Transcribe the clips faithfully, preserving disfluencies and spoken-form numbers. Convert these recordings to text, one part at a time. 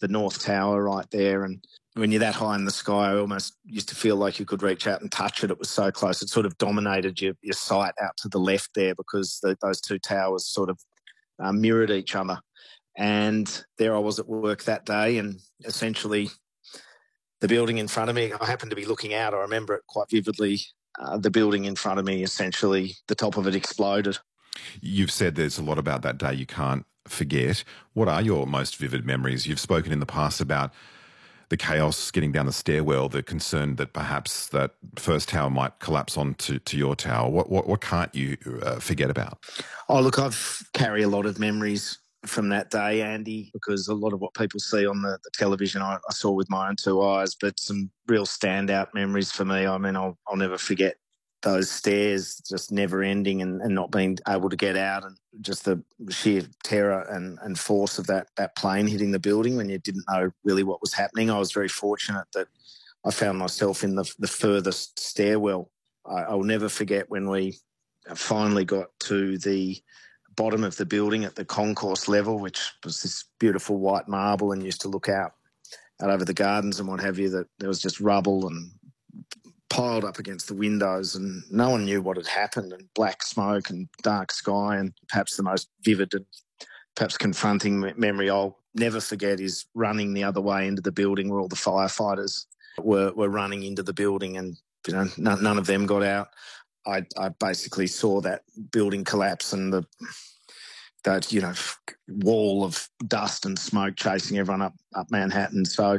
the North Tower right there. And when you're that high in the sky, I almost used to feel like you could reach out and touch it. It was so close. It sort of dominated your, your sight out to the left there because the, those two towers sort of uh, mirrored each other. And there I was at work that day, and essentially the building in front of me, I happened to be looking out. I remember it quite vividly. Uh, the building in front of me, essentially, the top of it exploded. You've said there's a lot about that day you can't forget. What are your most vivid memories? You've spoken in the past about the chaos getting down the stairwell, the concern that perhaps that first tower might collapse onto to your tower. What what, what can't you uh, forget about? Oh, look, I've carry a lot of memories from that day, Andy, because a lot of what people see on the, the television I, I saw with my own two eyes, but some real standout memories for me. I mean, I'll, I'll never forget those stairs just never ending and, and not being able to get out, and just the sheer terror and, and force of that, that plane hitting the building when you didn't know really what was happening. I was very fortunate that I found myself in the, the furthest stairwell. I, I'll never forget when we finally got to the bottom of the building at the concourse level, which was this beautiful white marble and used to look out, out over the gardens and what have you, that there was just rubble and piled up against the windows, and no one knew what had happened, and black smoke and dark sky. And perhaps the most vivid and perhaps confronting memory I'll never forget is running the other way into the building where all the firefighters were, were running into the building, and you know none, none of them got out. I, I basically saw that building collapse and the that you know wall of dust and smoke chasing everyone up up Manhattan. So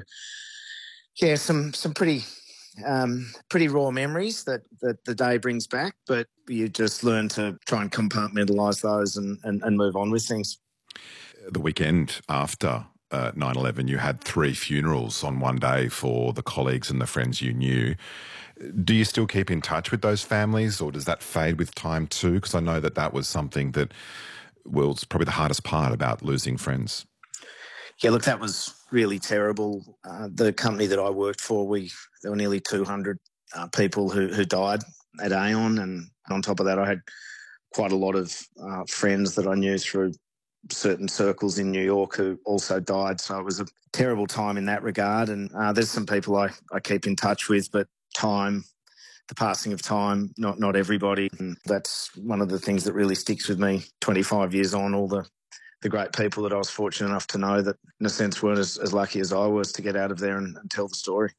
yeah, some some pretty um, pretty raw memories that, that the day brings back, but you just learn to try and compartmentalise those and, and, and move on with things. The weekend after uh, nine eleven, you had three funerals on one day for the colleagues and the friends you knew. Do you still keep in touch with those families, or does that fade with time too? Because I know that that was something that was probably the hardest part about losing friends. Yeah, look, that was really terrible. Uh, the company that I worked for, we there were nearly two hundred uh, people who, who died at Aon, and on top of that I had quite a lot of uh, friends that I knew through certain circles in New York who also died. So it was a terrible time in that regard, and uh, there's some people I, I keep in touch with, but time, the passing of time, not not everybody. And that's one of the things that really sticks with me twenty-five years on, all the, the great people that I was fortunate enough to know that in a sense weren't as, as lucky as I was to get out of there and, and tell the story.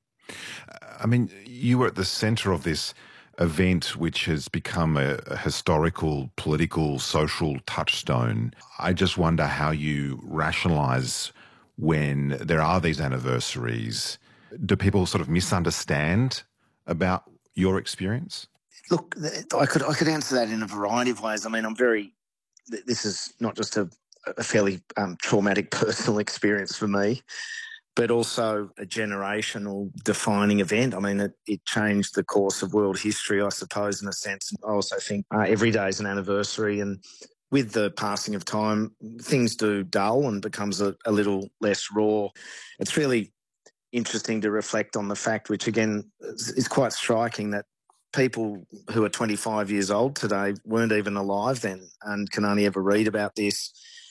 I mean, you were at the centre of this event which has become a, a historical, political, social touchstone. I just wonder how you rationalise when there are these anniversaries. Do people sort of misunderstand about your experience? Look, I could I could answer that in a variety of ways. I mean, I'm very, this is not just a, a fairly um, traumatic personal experience for me, but also a generational defining event. I mean, it, it changed the course of world history, I suppose, in a sense. I also think uh, every day is an anniversary, and with the passing of time, things do dull and becomes a, a little less raw. It's really interesting to reflect on the fact, which again is quite striking, that people who are twenty-five years old today weren't even alive then and can only ever read about this.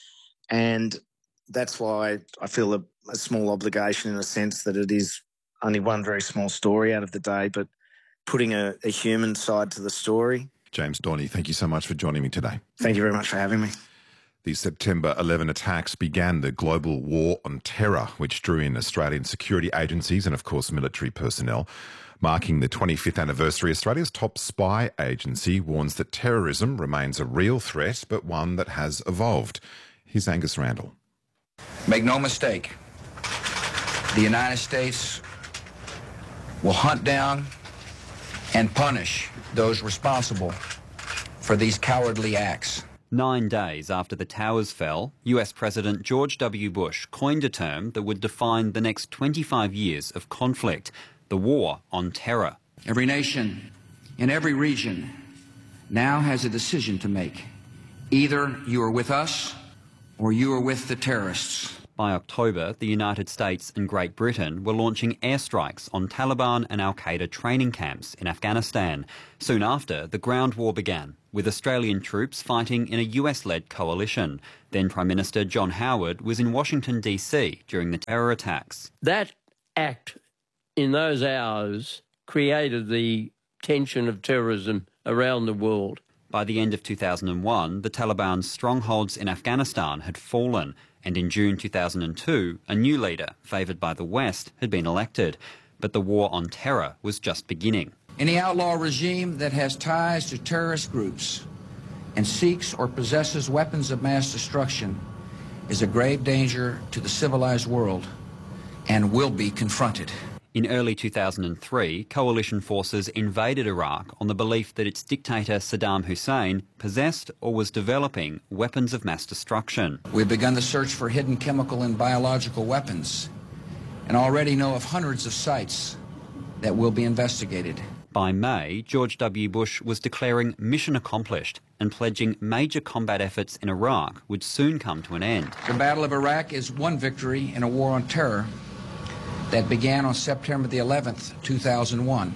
And that's why I feel a, a small obligation in a sense that it is only one very small story out of the day, but putting a, a human side to the story. James Dorney, thank you so much for joining me today. Thank you very much for having me. The September eleven attacks began the global war on terror, which drew in Australian security agencies and, of course, military personnel. Marking the twenty-fifth anniversary, Australia's top spy agency warns that terrorism remains a real threat, but one that has evolved. Here's Angus Randall. Make no mistake, the United States will hunt down and punish those responsible for these cowardly acts. Nine days after the towers fell, U S President George W. Bush coined a term that would define the next twenty-five years of conflict, the war on terror. Every nation in every region now has a decision to make. Either you are with us or you are with the terrorists. By October, the United States and Great Britain were launching airstrikes on Taliban and al-Qaeda training camps in Afghanistan. Soon after, the ground war began, with Australian troops fighting in a U S-led coalition. Then Prime Minister John Howard was in Washington, D C during the terror attacks. That act in those hours created the tension of terrorism around the world. By the end of two thousand one, the Taliban's strongholds in Afghanistan had fallen, and in June two thousand two, a new leader, favoured by the West, had been elected. But the war on terror was just beginning. Any outlaw regime that has ties to terrorist groups and seeks or possesses weapons of mass destruction is a grave danger to the civilized world and will be confronted. In early two thousand three, coalition forces invaded Iraq on the belief that its dictator Saddam Hussein possessed or was developing weapons of mass destruction. We've begun the search for hidden chemical and biological weapons and already know of hundreds of sites that will be investigated. By May, George W. Bush was declaring mission accomplished and pledging major combat efforts in Iraq would soon come to an end. The Battle of Iraq is one victory in a war on terror that began on September the eleventh, two thousand one,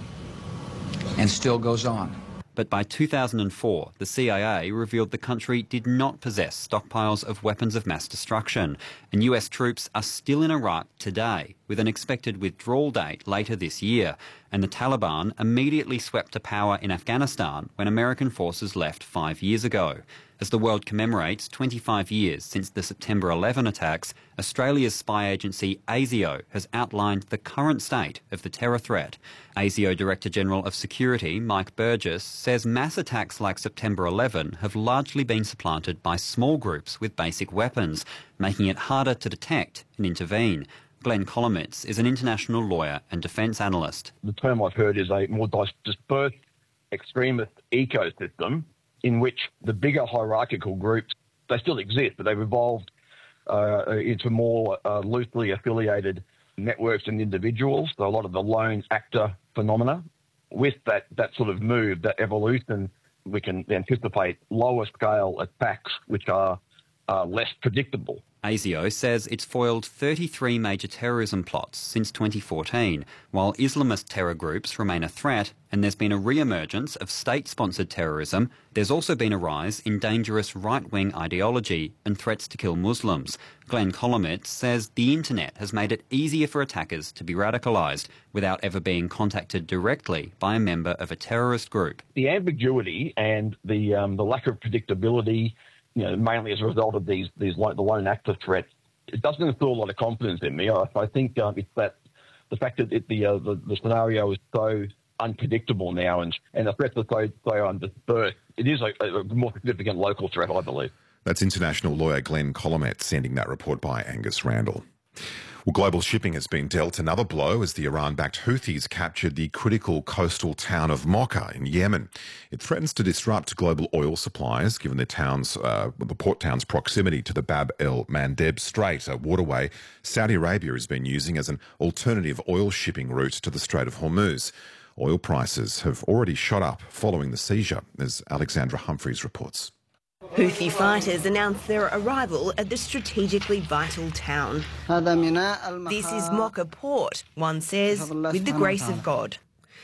and still goes on. But by two thousand four, the C I A revealed the country did not possess stockpiles of weapons of mass destruction, and U S troops are still in Iraq today, with an expected withdrawal date later this year. And the Taliban immediately swept to power in Afghanistan when American forces left five years ago. As the world commemorates twenty-five years since the September eleven attacks, Australia's spy agency ASIO has outlined the current state of the terror threat. ASIO Director General of Security Mike Burgess says mass attacks like September eleven have largely been supplanted by small groups with basic weapons, making it harder to detect and intervene. Glenn Kolomitz is an international lawyer and defence analyst. The term I've heard is a more dispersed extremist ecosystem in which the bigger hierarchical groups, they still exist, but they've evolved uh, into more uh, loosely affiliated networks and individuals. So a lot of the lone actor phenomena. With that, that sort of move, that evolution, we can anticipate lower scale attacks which are uh, less predictable. ASIO says it's foiled thirty-three major terrorism plots since twenty fourteen, while Islamist terror groups remain a threat and there's been a re-emergence of state-sponsored terrorism. There's also been a rise in dangerous right-wing ideology and threats to kill Muslims. Glenn Kolomitz says the internet has made it easier for attackers to be radicalised without ever being contacted directly by a member of a terrorist group. The ambiguity and the um, the lack of predictability, you know, mainly as a result of these these the lone actor threats, it doesn't instill a lot of confidence in me. I, I think um, it's that the fact that it, the, uh, the the scenario is so unpredictable now, and and the threats are so so dispersed. It is a, a more significant local threat, I believe. That's international lawyer Glenn Kolomitz sending that report by Angus Randall. Well, global shipping has been dealt another blow as the Iran-backed Houthis captured the critical coastal town of Mocha in Yemen. It threatens to disrupt global oil supplies, given the town's, uh, the port town's proximity to the Bab el-Mandeb Strait, a waterway Saudi Arabia has been using as an alternative oil shipping route to the Strait of Hormuz. Oil prices have already shot up following the seizure, as Alexandra Humphreys reports. Houthi fighters announced their arrival at the strategically vital town. This is Mocha Port, one says, with the grace of God.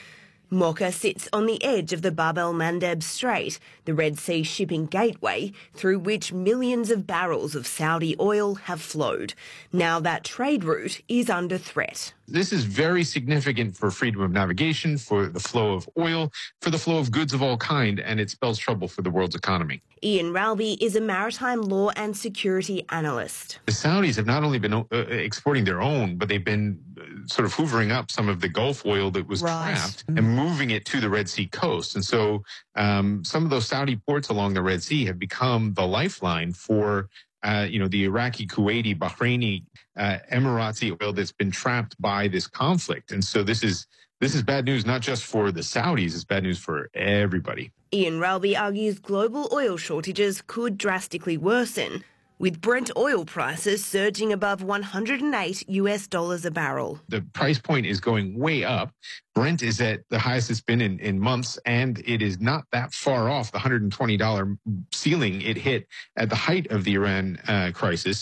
Mocha sits on the edge of the Bab el-Mandeb Strait, the Red Sea shipping gateway through which millions of barrels of Saudi oil have flowed. Now that trade route is under threat. This is very significant for freedom of navigation, for the flow of oil, for the flow of goods of all kind, and it spells trouble for the world's economy. Ian Ralby is a maritime law and security analyst. The Saudis have not only been uh, exporting their own, but they've been uh, sort of hoovering up some of the Gulf oil that was Right. trapped and moving it to the Red Sea coast. And so um, some of those Saudi ports along the Red Sea have become the lifeline for Uh, you know, the Iraqi, Kuwaiti, Bahraini, uh, Emirati oil that's been trapped by this conflict. And so this is this is bad news, not just for the Saudis, it's bad news for everybody. Ian Ralby argues global oil shortages could drastically worsen, with Brent oil prices surging above one hundred eight US dollars a barrel. The price point is going way up. Brent is at the highest it's been in, in months, and it is not that far off the one hundred twenty dollars ceiling it hit at the height of the Iran uh, crisis.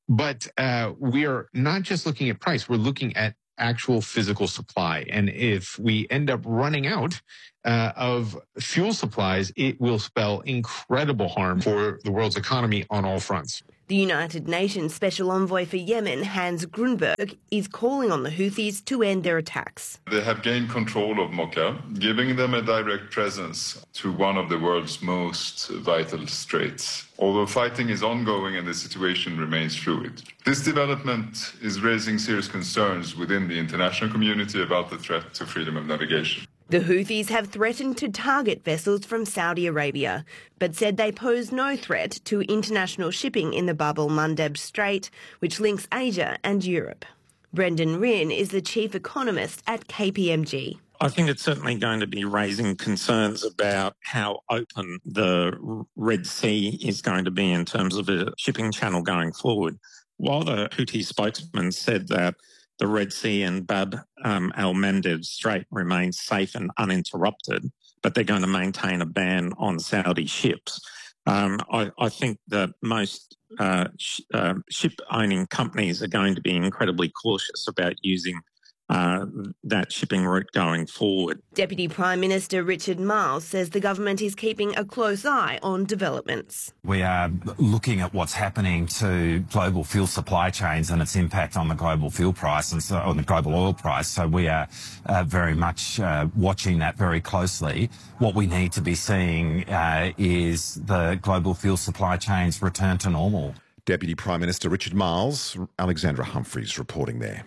But uh, we are not just looking at price, we're looking at actual physical supply. And if we end up running out uh, of fuel supplies, it will spell incredible harm for the world's economy on all fronts. The United Nations Special Envoy for Yemen, Hans Grunberg, is calling on the Houthis to end their attacks. They have gained control of Mocha, giving them a direct presence to one of the world's most vital straits. Although fighting is ongoing and the situation remains fluid. This development is raising serious concerns within the international community about the threat to freedom of navigation. The Houthis have threatened to target vessels from Saudi Arabia, but said they pose no threat to international shipping in the Bab el-Mandeb Strait, which links Asia and Europe. Brendan Rinn is the chief economist at K P M G. I think it's certainly going to be raising concerns about how open the Red Sea is going to be in terms of a shipping channel going forward. While the Houthi spokesman said that the Red Sea and Bab um, el-Mandeb Strait remains safe and uninterrupted, but they're going to maintain a ban on Saudi ships. Um, I, I think that most uh, sh- uh, ship-owning companies are going to be incredibly cautious about using Uh, that shipping route going forward. Deputy Prime Minister Richard Marles says the government is keeping a close eye on developments. We are looking at what's happening to global fuel supply chains and its impact on the global fuel price and so on the global oil price. So we are uh, very much uh, watching that very closely. What we need to be seeing uh, is the global fuel supply chains return to normal. Deputy Prime Minister Richard Marles, Alexandra Humphreys reporting there.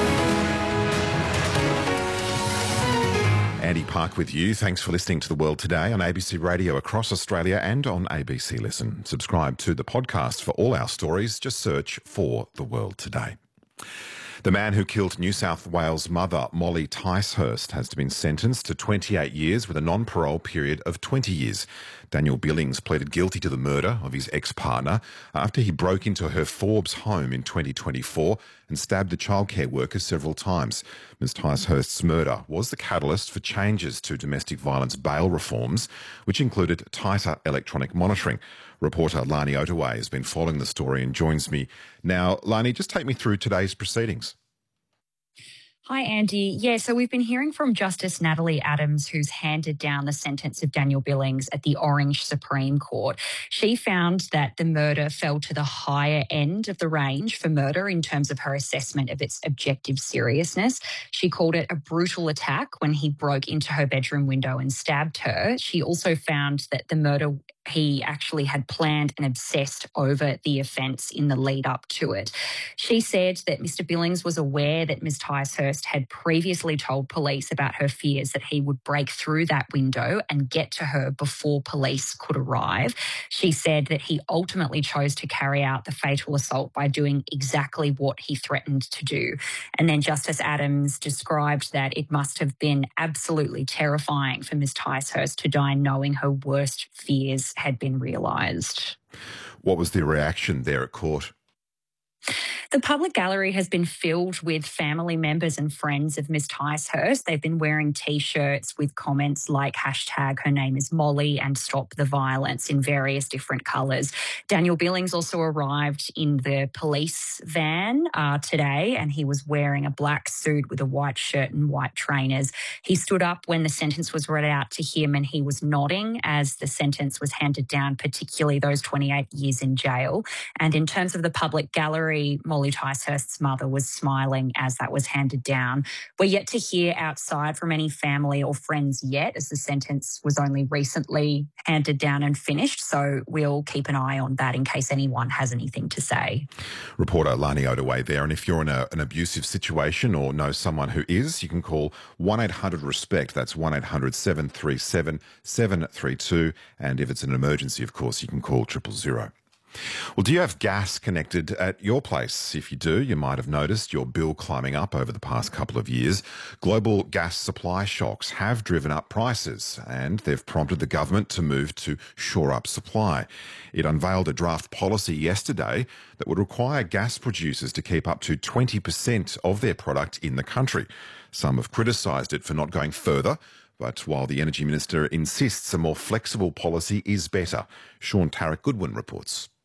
Andy Park with you. Thanks for listening to The World Today on A B C Radio across Australia and on A B C Listen. Subscribe to the podcast for all our stories. Just search for The World Today. The man who killed New South Wales mother Molly Ticehurst has been sentenced to twenty-eight years with a non-parole period of twenty years. Daniel Billings pleaded guilty to the murder of his ex-partner after he broke into her Forbes home in twenty twenty-four and stabbed a childcare worker several times. Miz Ticehurst's murder was the catalyst for changes to domestic violence bail reforms, which included tighter electronic monitoring. Reporter Lani Otaway has been following the story and joins me now. Lani, just take me through today's proceedings. Hi, Andy. Yeah, so we've been hearing from Justice Natalie Adams, who's handed down the sentence of Daniel Billings at the Orange Supreme Court. She found that the murder fell to the higher end of the range for murder in terms of her assessment of its objective seriousness. She called it a brutal attack when he broke into her bedroom window and stabbed her. She also found that the murder he actually had planned and obsessed over the offence in the lead up to it. She said that Mister Billings was aware that Miz Ticehurst had previously told police about her fears that he would break through that window and get to her before police could arrive. She said that he ultimately chose to carry out the fatal assault by doing exactly what he threatened to do. And then Justice Adams described that it must have been absolutely terrifying for Miz Ticehurst to die knowing her worst fears had been realised. What was the reaction there at court? The public gallery has been filled with family members and friends of Miz Ticehurst. They've been wearing T-shirts with comments like hashtag her name is Molly and stop the violence in various different colours. Daniel Billings also arrived in the police van uh, today, and he was wearing a black suit with a white shirt and white trainers. He stood up when the sentence was read out to him, and he was nodding as the sentence was handed down, particularly those twenty-eight years in jail. And in terms of the public gallery, Molly Ticehurst's mother was smiling as that was handed down. We're yet to hear outside from any family or friends yet, as the sentence was only recently handed down and finished. So we'll keep an eye on that in case anyone has anything to say. Reporter Lani Otaway there. And if you're in a, an abusive situation or know someone who is, you can call one eight hundred RESPECT. That's one eight hundred seven three seven seven three two. And if it's an emergency, of course, you can call triple zero. Well, do you have gas connected at your place? If you do, you might have noticed your bill climbing up over the past couple of years. Global gas supply shocks have driven up prices, and they've prompted the government to move to shore up supply. It unveiled a draft policy yesterday that would require gas producers to keep up to twenty percent of their product in the country. Some have criticised it for not going further, but while the Energy Minister insists a more flexible policy is better. Sean Tarrant Goodwin reports.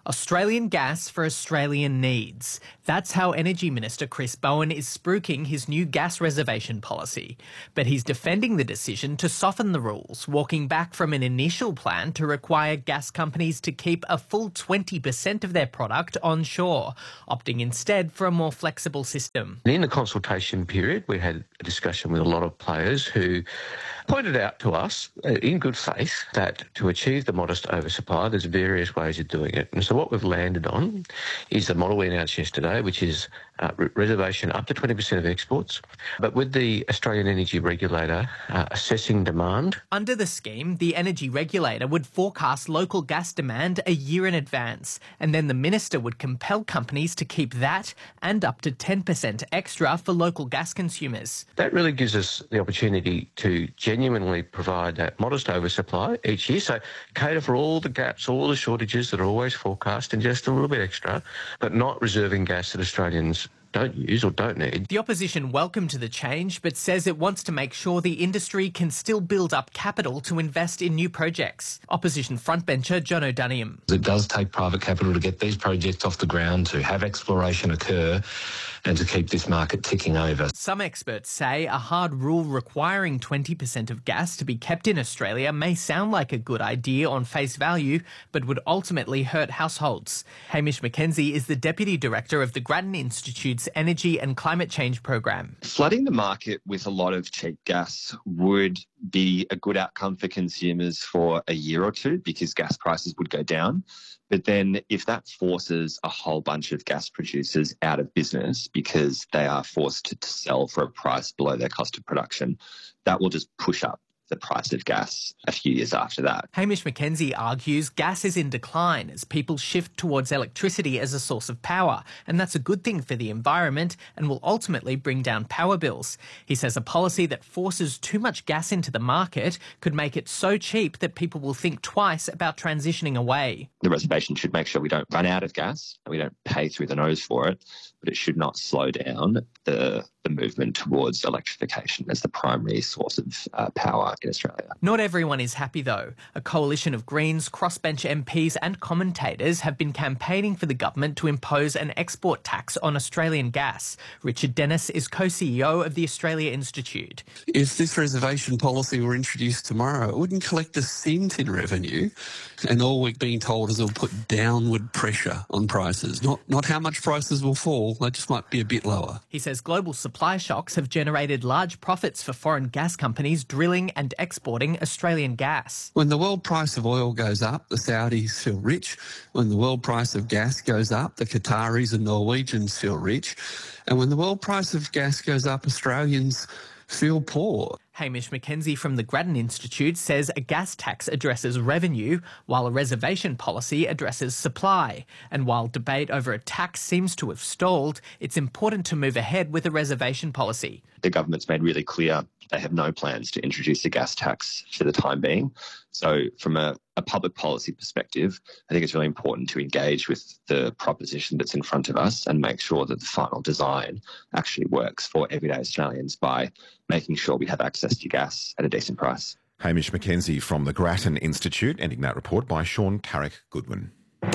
Australian gas for Australian needs. That's how Energy Minister Chris Bowen is spruiking his new gas reservation policy. But he's defending the decision to soften the rules, walking back from an initial plan to require gas companies to keep a full twenty percent of their product onshore, opting instead for a more flexible system. In the consultation period, we had a discussion with a lot of players who pointed out to us, uh, in good faith, that to achieve the modest oversupply, there's various ways of doing it. And so what we've landed on is the model we announced yesterday, which is uh, re- reservation up to twenty percent of exports, but with the Australian Energy Regulator uh, assessing demand. Under the scheme, the Energy Regulator would forecast local gas demand a year in advance, and then the Minister would compel companies to keep that and up to ten percent extra for local gas consumers. That really gives us the opportunity to genuinely provide that modest oversupply each year, so cater for all the gaps, all the shortages that are always forecast and just a little bit extra, but not reserving gas that Australians don't use or don't need. The opposition welcomed the change, but says it wants to make sure the industry can still build up capital to invest in new projects. Opposition frontbencher John O'Donoghue. It does take private capital to get these projects off the ground, to have exploration occur and to keep this market ticking over. Some experts say a hard rule requiring twenty percent of gas to be kept in Australia may sound like a good idea on face value, but would ultimately hurt households. Hamish McKenzie is the Deputy Director of the Grattan Institute's Energy and Climate Change Program. Flooding the market with a lot of cheap gas would be a good outcome for consumers for a year or two because gas prices would go down. But then if that forces a whole bunch of gas producers out of business because they are forced to, to sell for a price below their cost of production, that will just push up the price of gas a few years after that. Hamish McKenzie argues gas is in decline as people shift towards electricity as a source of power, and that's a good thing for the environment and will ultimately bring down power bills. He says a policy that forces too much gas into the market could make it so cheap that people will think twice about transitioning away. The reservation should make sure we don't run out of gas and we don't pay through the nose for it, but it should not slow down the, the movement towards electrification as the primary source of uh, power in Australia. Not everyone is happy though. A coalition of Greens, crossbench M Ps and commentators have been campaigning for the government to impose an export tax on Australian gas. Richard Dennis is co-C E O of the Australia Institute. If this reservation policy were introduced tomorrow, it wouldn't collect a cent in revenue, and all we're being told is it'll put downward pressure on prices. Not, not how much prices will fall, they just might be a bit lower. He says global supply shocks have generated large profits for foreign gas companies drilling and exporting Australian gas. When the world price of oil goes up, the Saudis feel rich. When the world price of gas goes up, the Qataris and Norwegians feel rich. And when the world price of gas goes up, Australians feel poor. Hamish McKenzie from the Grattan Institute says a gas tax addresses revenue, while a reservation policy addresses supply. And while debate over a tax seems to have stalled, it's important to move ahead with a reservation policy. The government's made really clear they have no plans to introduce a gas tax for the time being. So from a, a public policy perspective, I think it's really important to engage with the proposition that's in front of us and make sure that the final design actually works for everyday Australians by making sure we have access to gas at a decent price. Hamish McKenzie from the Grattan Institute, ending that report by Sean Tarek Goodwin.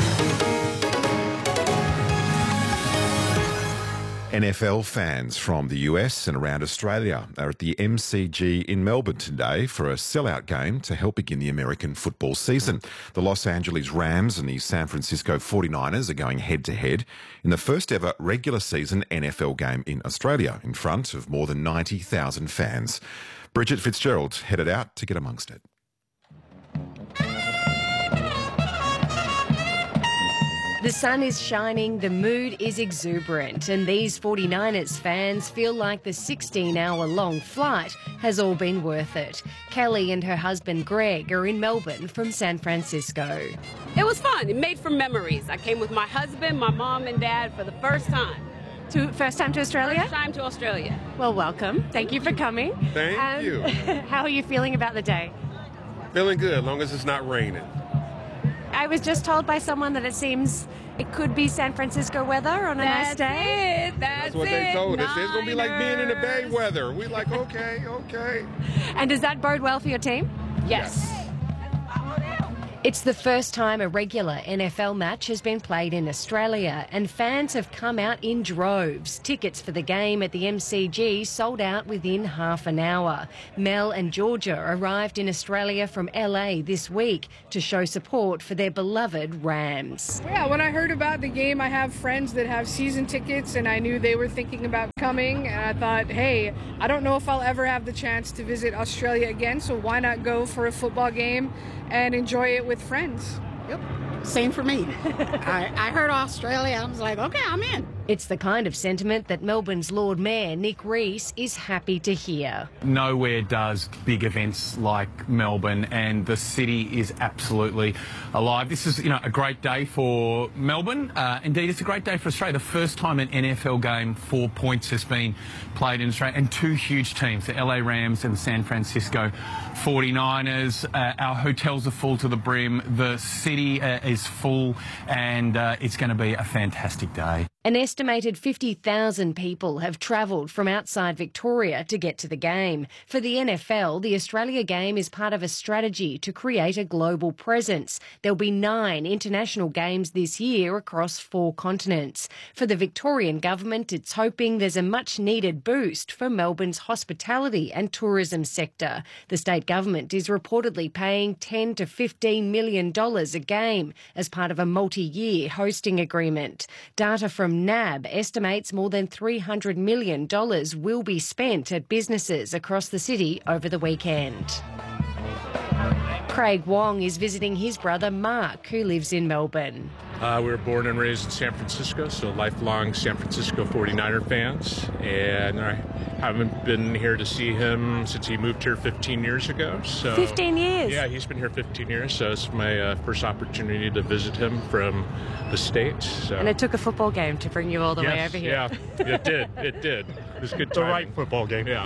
N F L fans from the U S and around Australia are at the M C G in Melbourne today for a sellout game to help begin the American football season. The Los Angeles Rams and the San Francisco forty-niners are going head-to-head in the first ever regular season N F L game in Australia in front of more than ninety thousand fans. Bridget Fitzgerald headed out to get amongst it. The sun is shining, the mood is exuberant, and these forty-niners fans feel like the sixteen-hour-long flight has all been worth it. Kelly and her husband Greg are in Melbourne from San Francisco. It was fun. It made for memories. I came with my husband, my mom and dad for the first time. To, first time to Australia? First time to Australia. Well, welcome. Thank you for coming. Thank um, you. How are you feeling about the day? Feeling good, as long as it's not raining. I was just told by someone that it seems it could be San Francisco weather on a That's nice day. It, that's, that's what it. they told us. It's going to be like being in the Bay weather. We're like, okay, okay. And does that bode well for your team? Yes. It's the first time a regular N F L match has been played in Australia, and fans have come out in droves. Tickets for the game at the M C G sold out within half an hour. Mel and Georgia arrived in Australia from L A this week to show support for their beloved Rams. Yeah, when I heard about the game, I have friends that have season tickets, and I knew they were thinking about coming, and I thought, hey, I don't know if I'll ever have the chance to visit Australia again, so why not go for a football game and enjoy it with friends? Yep, same for me. I, I heard Australia, I was like, okay, I'm in. It's the kind of sentiment that Melbourne's Lord Mayor, Nick Rees, is happy to hear. Nowhere does big events like Melbourne, and the city is absolutely alive. This is, you know, a great day for Melbourne. Uh, indeed, it's a great day for Australia. The first time an N F L game, four points, has been played in Australia, and two huge teams, the L A Rams and the San Francisco forty-niners. Uh, our hotels are full to the brim. The city uh, is full, and uh, it's going to be a fantastic day. An estimated fifty thousand people have travelled from outside Victoria to get to the game. For the N F L, the Australia game is part of a strategy to create a global presence. There'll be nine international games this year across four continents. For the Victorian government, it's hoping there's a much-needed boost for Melbourne's hospitality and tourism sector. The state government is reportedly paying ten to fifteen million dollars a game as part of a multi-year hosting agreement. Data from N A B estimates more than three hundred million dollars will be spent at businesses across the city over the weekend. Craig Wong is visiting his brother Mark, who lives in Melbourne. Uh, we were born and raised in San Francisco, so lifelong San Francisco forty-niner fans. And I haven't been here to see him since he moved here fifteen years ago. So fifteen years? Yeah, he's been here fifteen years, so it's my uh, first opportunity to visit him from the States. So. And it took a football game to bring you all the yes, way over here. Yeah, it did. It did. It was good timing. The right football game. Yeah.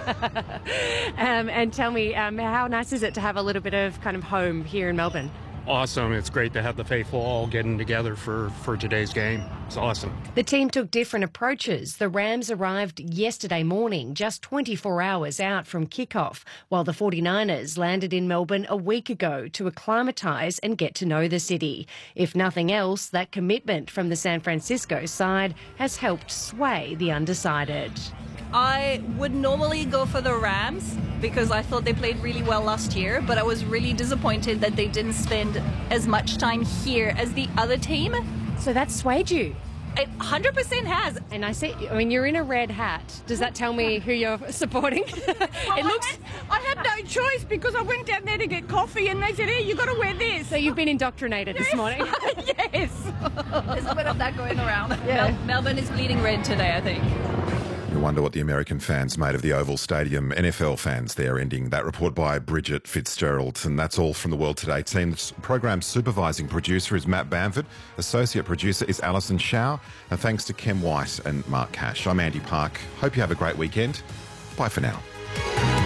um, and tell me, um, how nice is it to have a little bit of kind of home here in Melbourne? Awesome. It's great to have the faithful all getting together for, for today's game. It's awesome. The team took different approaches. The Rams arrived yesterday morning, just twenty-four hours out from kickoff, while the forty-niners landed in Melbourne a week ago to acclimatise and get to know the city. If nothing else, that commitment from the San Francisco side has helped sway the undecided. I would normally go for the Rams because I thought they played really well last year, but I was really disappointed that they didn't spend as much time here as the other team. So that swayed you? It one hundred percent has. And I see, I mean, you're in a red hat. Does that tell me who you're supporting? Well, it looks. I had, I had no choice because I went down there to get coffee and they said, hey, you got to wear this. So you've been indoctrinated yes. this morning? Yes. There's a bit of that going around. Yeah. Mel- Melbourne is bleeding red today, I think. You wonder what the American fans made of the Oval Stadium. N F L fans there ending that report by Bridget Fitzgerald. And that's all from the World Today team. The program's supervising producer is Matt Bamford. Associate producer is Alison Shaw. And thanks to Kem White and Mark Cash. I'm Andy Park. Hope you have a great weekend. Bye for now.